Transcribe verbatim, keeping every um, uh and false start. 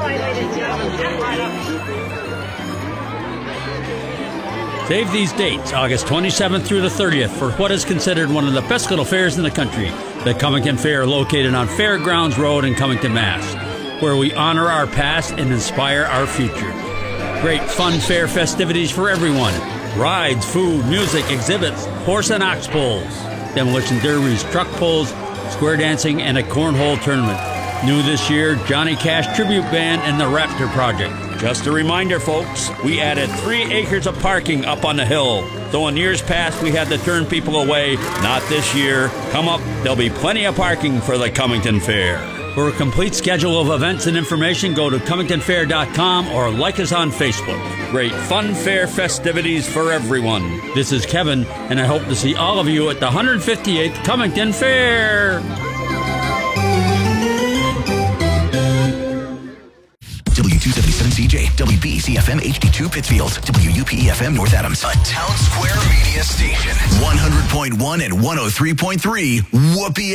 Save these dates, August twenty-seventh through the thirtieth, for what is considered one of the best little fairs in the country, the Cummington Fair, located on Fairgrounds Road in Cummington, Mass., where we honor our past and inspire our future. Great fun fair festivities for everyone. Rides, food, music, exhibits, horse and ox pulls, demolition derbies, truck pulls, square dancing, and a cornhole tournament. New this year, Johnny Cash Tribute Band and the Raptor Project. Just a reminder, folks, we added three acres of parking up on the hill. Though in years past we had to turn people away, not this year. Come up, there'll be plenty of parking for the Cummington Fair. For a complete schedule of events and information, go to cummington fair dot com or like us on Facebook. Great fun fair festivities for everyone. This is Kevin, and I hope to see all of you at the one hundred fifty-eighth Cummington Fair. W two seventy-seven C J, W B E C F M H D two Pittsfield, W U P E F M North Adams. A Town Square media station. one hundred point one and one oh three point three Whoopee